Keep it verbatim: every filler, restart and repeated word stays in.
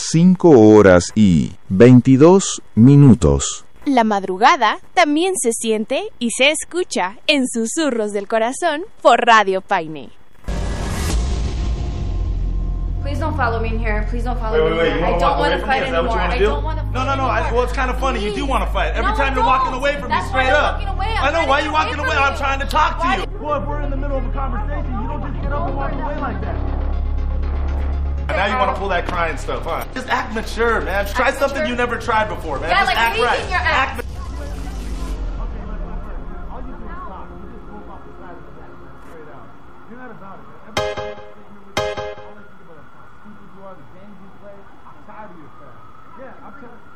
cinco horas y veintidós minutos. La madrugada también se siente y se escucha en Susurros del Corazón por Radio Paine. Please don't follow me in here. Please don't follow wait, me wait, in wait. here. I don't want to from fight me? Is that what anymore. you wanna I do? don't want to fight No, no, no. I, anymore. well, it's kind of funny. Please. You do want to fight. Every No, time I you're walking don't. away from That's me, straight why I'm up. walking away. I'm I know. trying Why to you get walking away away? from I'm you. trying to talk to Why you. did- Well, if we're in the middle of a conversation, you don't just get up and walk away like that. And now you want to pull that crying stuff, huh? Just act mature, man. Try Act something mature? you never tried before, man. Yeah, Just like act anything right. you're act- Act ma- Okay, look, look, look. All you do is talk. You just move off the side of the net, man. Straight out. You're not about it, man. Every time I sit here with you, all I think about is how stupid you are, the games you play. I'm tired of your crap. Yeah, I'm telling you.